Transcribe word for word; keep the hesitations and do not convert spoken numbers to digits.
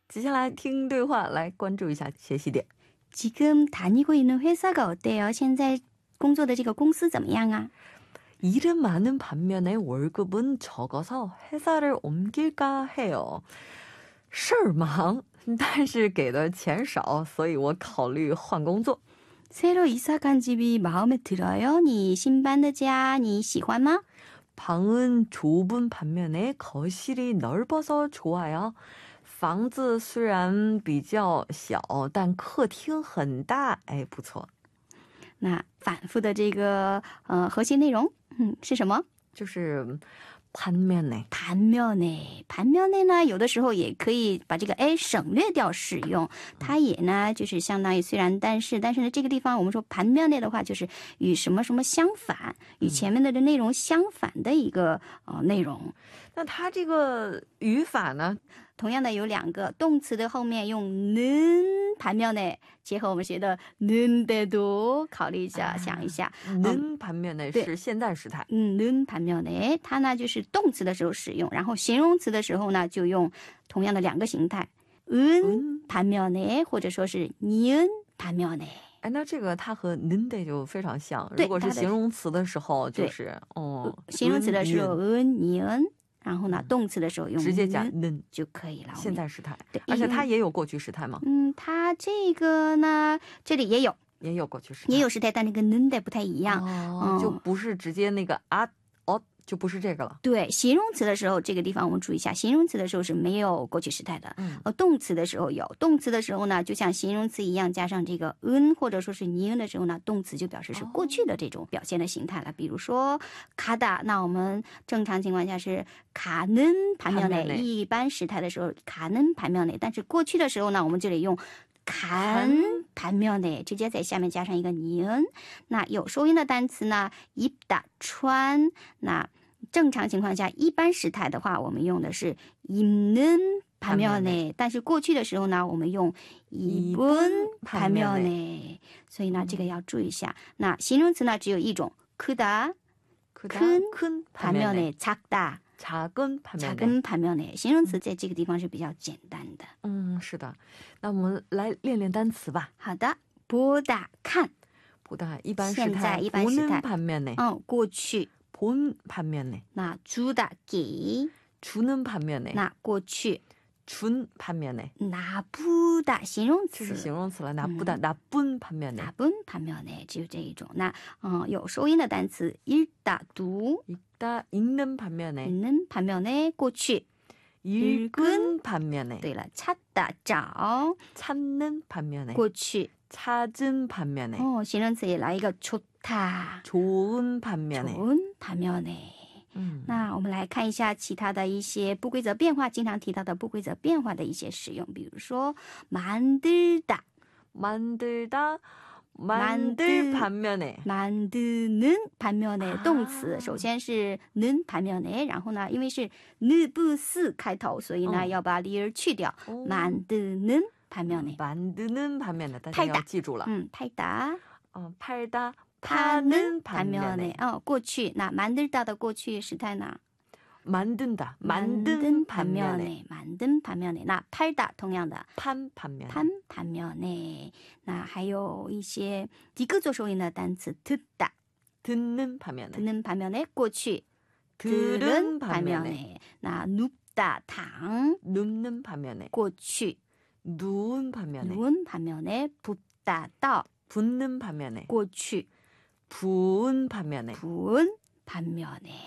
接下来听对话，来关注一下学习点。 지금 다니고 있는 회사가 어때요? 现在工作的这个公司怎么样啊? 일은 많은 반면에 월급은 적어서 회사를 옮길까 해요. 事儿忙，但是给的钱少，所以我考虑换工作。 새로 이사 간 집이 마음에 들어요? 你新搬的家你喜欢吗? 방은 좁은 반면에 거실이 넓어서 좋아요. 房子虽然比较小，但客厅很大，哎，不错。 那反复的这个呃核心内容嗯是什么？ 就是반면에 반면에 반면에呢有的时候也可以把这个 a 省略掉使用，它也呢就是相当于虽然但是，但是呢这个地方我们说반면에的话就是与什么什么相反，与前面的内容相反的一个呃内容。 那它这个语法呢， 同样的有两个动词的后面用는 반면에，结合我们学的는데도考虑一下，想一下。 는 반면에是现在时态。 嗯는 반면에它呢就是动词的时候使用，然后形容词的时候呢就用同样的两个形态은 반면에或者说是니은 반면에。 哎，那这个它和는데就非常像。 对， 如果是形容词的时候就是哦， 形容词的时候은 니은， 然后呢动词的时候用直接加는 就可以了。 现在时态。 对， 而且它也有过去时态吗？ 嗯，它这个呢这里也有也有过去时态， 也有时态，但那个는데不太一样。 哦，就不是直接那个啊哦，就不是这个了。 对，形容词的时候这个地方我们注意一下，形容词的时候是没有过去时态的，呃动词的时候有，动词的时候呢就像形容词一样加上这个은或者说是니은的时候呢，动词就表示是过去的这种表现的形态了。比如说가다，那我们正常情况下是가는 반면에， 一般时态的时候가는 반면에， 但是过去的时候呢我们这里用간 반면에， 直接在下面加上一个니은。 那有收音的单词呢입다穿，那正常情况下一般时态的话我们用的是입는 반면에， 但是过去的时候呢我们用입은 반면에， 所以呢这个要注意一下。那形容词呢只有一种크다， 큰 반면에 작다， 작은 반면에， 작은 반면에， 形容词在这个地方是比较简单的。 嗯，是的。那我们来练练单词吧。 好的，보다看， 보다一般时态， 现在一般时态， 보는 반면에， 嗯，过去。 본 반면에， 那주다给， 주는 반면에， 那过去。 준 반면에， 나쁘다形容词， 这是形容词了。나쁘다， 나쁜 반면에， 나쁜 반면에只有这一种。那嗯，有收音的单词읽다读， 읽다 읽는 반면에， 읽는 반면에过去。 읽은 반면에， 对了，찾다找， 찾는 반면에， 过去。 찾은 반면에， 哦，形容词也来一个좋다， 좋은 반면에， 좋은 반면에。 嗯， 那我们来看一下其他的一些不规则变化，经常提到的不规则变化的一些使用，比如说만들다， 만들다 만들 반면에， 만드는 반면에动词，首先是는 반면에，然后呢因为是느不스开头，所以呢要把里儿去掉， 만드는 반면에， 만드는 반면에， 大家要记住了。 嗯，팔다， 어, 팔다 파는 파는 반면에， 반면에， 哦，过去。那만들다的过去时态呢？ 만든다 만든 만든 반면에， 반면에， 만든 반면에。 那팔다同样的 판 반면에， 판 반면에。 那还有一些第一个做收音的单词 듣다， 듣는 반면에， 듣는 반면에 过去 들은 들은 반면에， 반면에。 那눕다躺 눕는 반면에， 过去 누운 반면에， 누운 반면에 붓다 떠 붓는 반면에， 过去 부은 반면에， 부은 반면에。